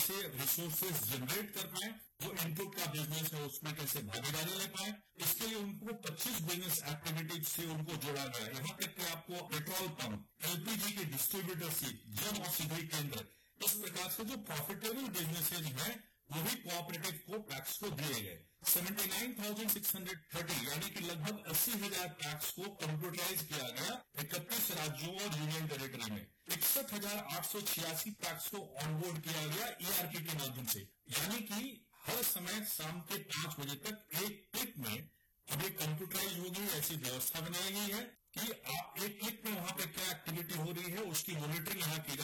कैसे resources generate कर पाए, जो इनपुट का बिजनेस है उसमें कैसे भागीदारी ले पाए। इसके लिए उनको 25 बिजनेस एक्टिविटीज से उनको जोड़ा गया। यहाँ तक कि आपको पेट्रोल पंप, एलपीजी के डिस्ट्रीब्यूटरशिप, जन औषधि केंद्र, इस प्रकार से जो प्रॉफिटेबल बिजनेसेज हैं वो भी कोऑपरेटिव को पैक्स को दिए गए। 79,630 यानी कि लगभग 80,000 पैक्स को कंप्यूटराइज किया गया 31 राज्यों और यूनियन टेरिटरी में। 61,886 पैक्स को ऑनबोर्ड किया गया ईआरपी के माध्यम से, यानी कि हर समय शाम के 5 बजे तक एक क्लिक में अब ये कंप्यूटराइज होगी। ऐसी व्यवस्था बनाई गई है कि आप एक क्लिक में वहां पे क्या एक्टिविटी हो रही है उसकी मॉनिटरिंग यहाँ की जा